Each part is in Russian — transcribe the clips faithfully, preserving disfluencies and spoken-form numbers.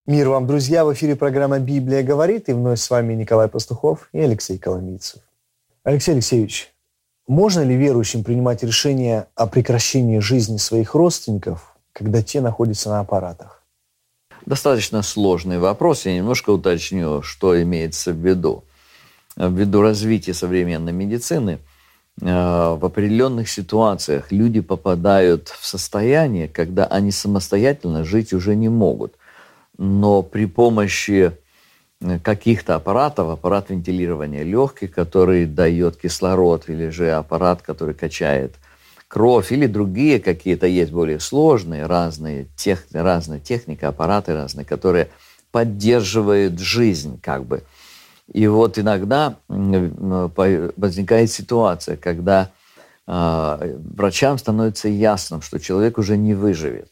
Мир вам, друзья! В эфире программа «Библия говорит», и вновь с вами Николай Пастухов и Алексей Коломийцев. Алексей Алексеевич, можно ли верующим принимать решение о прекращении жизни своих родственников, когда те находятся на аппаратах? Достаточно сложный вопрос. Я немножко уточню, что имеется в виду. Ввиду развития современной медицины, в определенных ситуациях люди попадают в состояние, когда они самостоятельно жить уже не могут. Но при помощи каких-то аппаратов, аппарат вентилирования легких, который дает кислород, или же аппарат, который качает кровь, или другие какие-то есть более сложные, разные, тех, разные техники, аппараты разные, которые поддерживают жизнь как бы. И вот иногда возникает ситуация, когда э, врачам становится ясно, что человек уже не выживет.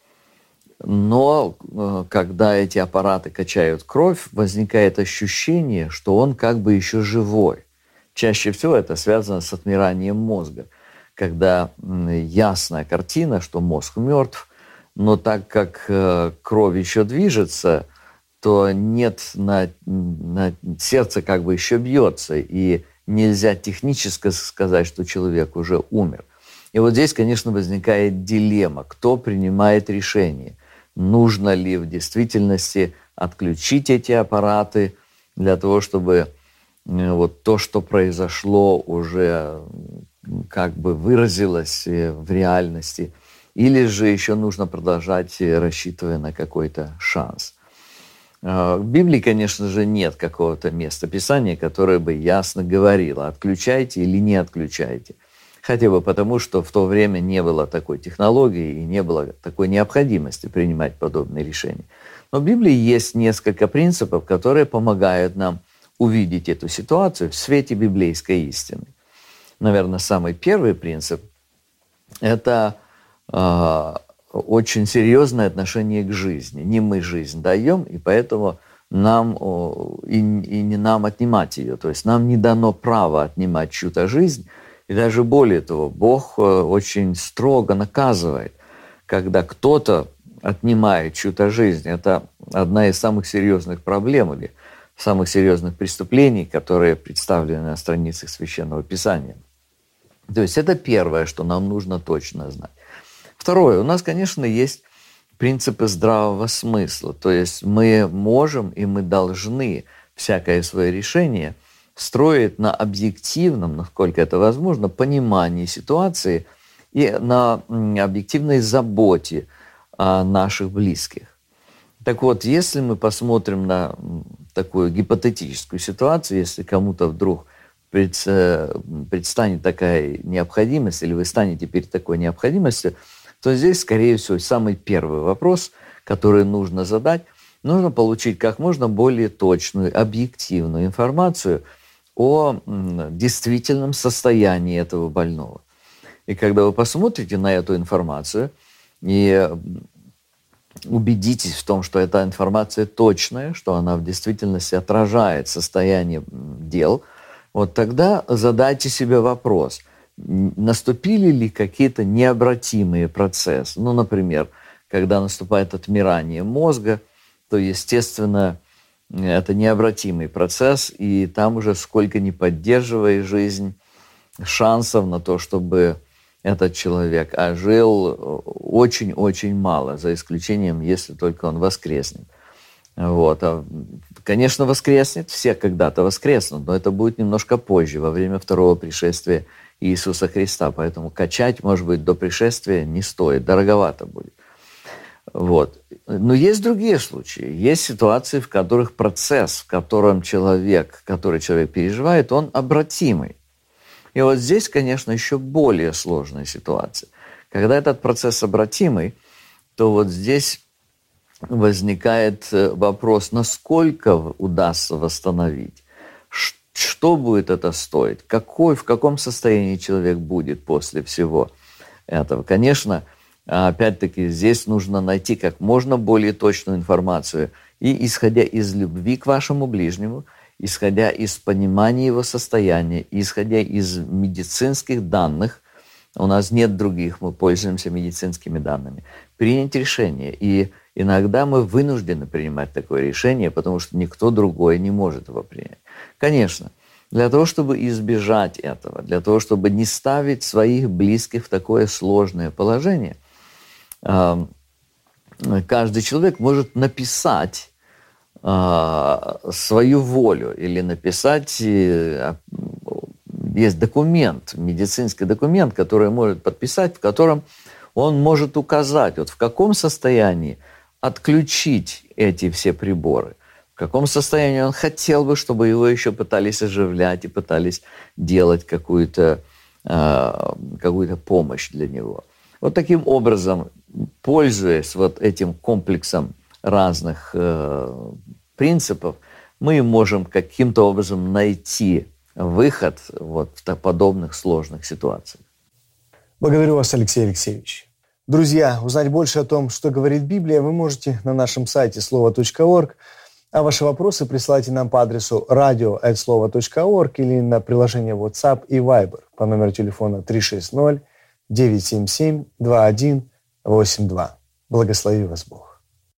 Но э, когда эти аппараты качают кровь, возникает ощущение, что он как бы еще живой. Чаще всего это связано с отмиранием мозга, когда э, ясная картина, что мозг мертв, но так как э, кровь еще движется, то нет, на, на сердце как бы еще бьется, и нельзя технически сказать, что человек уже умер. И вот здесь, конечно, возникает дилемма, кто принимает решение. Нужно ли в действительности отключить эти аппараты для того, чтобы вот то, что произошло, уже как бы выразилось в реальности, или же еще нужно продолжать, рассчитывая на какой-то шанс. В Библии, конечно же, нет какого-то места Писания, которое бы ясно говорило, отключайте или не отключайте. Хотя бы потому, что в то время не было такой технологии и не было такой необходимости принимать подобные решения. Но в Библии есть несколько принципов, которые помогают нам увидеть эту ситуацию в свете библейской истины. Наверное, самый первый принцип – это э, очень серьезное отношение к жизни. Не мы жизнь даем, и поэтому нам о, и, и не нам отнимать ее. То есть нам не дано право отнимать чью-то жизнь. И даже более того, Бог очень строго наказывает, когда кто-то отнимает чью-то жизнь. Это одна из самых серьезных проблем или самых серьезных преступлений, которые представлены на страницах Священного Писания. То есть это первое, что нам нужно точно знать. Второе, у нас, конечно, есть принципы здравого смысла. То есть мы можем и мы должны всякое свое решение строит на объективном, насколько это возможно, понимании ситуации и на объективной заботе о наших близких. Так вот, если мы посмотрим на такую гипотетическую ситуацию, если кому-то вдруг предстанет такая необходимость, или вы станете перед такой необходимостью, то здесь, скорее всего, самый первый вопрос, который нужно задать, нужно получить как можно более точную, объективную информацию о действительном состоянии этого больного. И когда вы посмотрите на эту информацию и убедитесь в том, что эта информация точная, что она в действительности отражает состояние дел, вот тогда задайте себе вопрос, наступили ли какие-то необратимые процессы. Ну, например, когда наступает отмирание мозга, то, естественно, это необратимый процесс, и там уже сколько ни поддерживая жизнь, шансов на то, чтобы этот человек ожил, очень-очень мало, за исключением, если только он воскреснет. Вот. А, конечно, воскреснет, все когда-то воскреснут, но это будет немножко позже, во время второго пришествия Иисуса Христа. Поэтому качать, может быть, до пришествия не стоит, дороговато будет. Вот. Но есть другие случаи. Есть ситуации, в которых процесс, в котором человек, который человек переживает, он обратимый. И вот здесь, конечно, еще более сложная ситуация. Когда этот процесс обратимый, то вот здесь возникает вопрос, насколько удастся восстановить, что будет это стоить, какой, в каком состоянии человек будет после всего этого. Конечно, опять-таки, здесь нужно найти как можно более точную информацию и, исходя из любви к вашему ближнему, исходя из понимания его состояния, исходя из медицинских данных, у нас нет других, мы пользуемся медицинскими данными, принять решение и Иногда мы вынуждены принимать такое решение, потому что никто другой не может его принять. Конечно, для того, чтобы избежать этого, для того, чтобы не ставить своих близких в такое сложное положение, каждый человек может написать свою волю или написать, есть документ, медицинский документ, который может подписать, в котором он может указать, вот в каком состоянии отключить эти все приборы, в каком состоянии он хотел бы, чтобы его еще пытались оживлять и пытались делать какую-то, какую-то помощь для него. Вот таким образом, пользуясь вот этим комплексом разных э, принципов, мы можем каким-то образом найти выход вот в подобных сложных ситуациях. Благодарю вас, Алексей Алексеевич. Друзья, узнать больше о том, что говорит Библия, вы можете на нашем сайте слово точка орг, а ваши вопросы присылайте нам по адресу радио эт слова точка орг или на приложение WhatsApp и Viber по номеру телефона три шесть ноль девять семь семь два один восемь два. Благослови вас Бог.